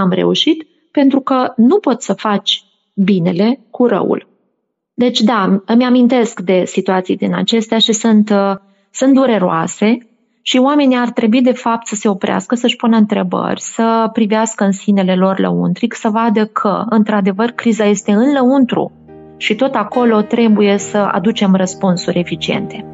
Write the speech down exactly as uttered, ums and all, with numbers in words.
n-am reușit, pentru că nu poți să faci binele cu răul. Deci da, îmi amintesc de situații din acestea și sunt, uh, sunt dureroase și oamenii ar trebui de fapt să se oprească, să-și pună întrebări, să privească în sinele lor lăuntric, să vadă că, într-adevăr, criza este în lăuntru și tot acolo trebuie să aducem răspunsuri eficiente.